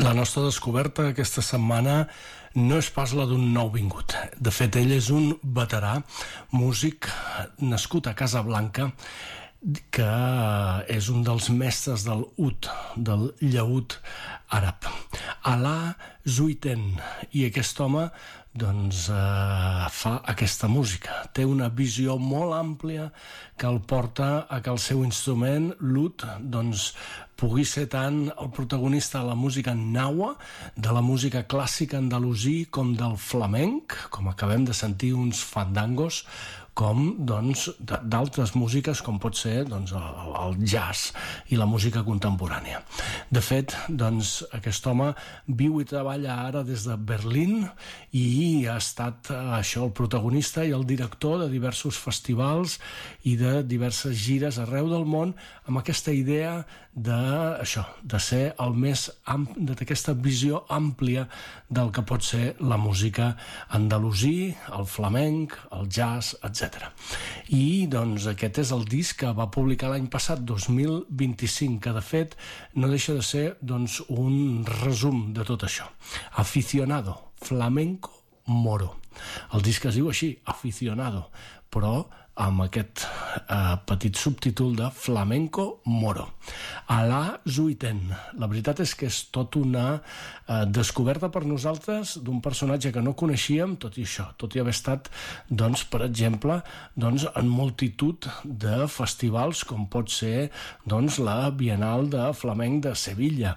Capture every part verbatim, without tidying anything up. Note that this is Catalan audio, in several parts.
La nostra descoberta aquesta setmana no és pas la d'un nou vingut. De fet, ell és un veterà músic nascut a Casablanca, que és un dels mestres del ud, del llaüt àrab, Alaa Zouiten. I aquest home doncs eh, fa aquesta música, té una visió molt àmplia que el porta a que el seu instrument, l'ud, doncs pugui ser tant el protagonista de la música naua, de la música clàssica andalusí, com del flamenc, com acabem de sentir uns fandangos, com doncs d'altres músiques com pot ser doncs, el, el jazz i la música contemporània. De fet, doncs, aquest home viu i treballa ara des de Berlín i ha estat això el protagonista i el director de diversos festivals i de diverses gires arreu del món amb aquesta idea de, això, de ser el més d'aquesta visió àmplia del que pot ser la música andalusí, el flamenc, el jazz, etcètera. I doncs aquest és el disc que va publicar l'any passat, dos mil vint-i-cinc, que de fet no deixa de ser doncs, un resum de tot això. Aficionado, flamenco, moro. El disc es diu així, Aficionado, però amb aquest eh, petit subtítol de Flamenco Moro. Alaa Zouiten. La veritat és que és tot una eh, descoberta per nosaltres d'un personatge que no coneixíem, tot i això, tot i haver estat, doncs, per exemple, doncs, en multitud de festivals, com pot ser doncs, la Bienal de Flamenc de Sevilla,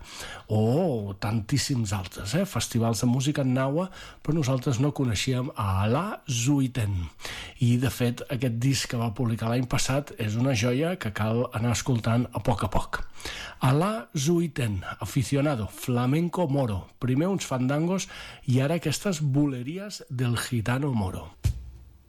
o tantíssims altres, eh? festivals de música en naua, però nosaltres no coneixíem a Alaa Zouiten. I, de fet, aquest disc que va publicar l'any passat és una joia que cal anar escoltant a poc a poc. Alaa Zouiten, Aficionado, Flamenco Moro. Primer uns fandangos i ara aquestes buleries del gitano moro.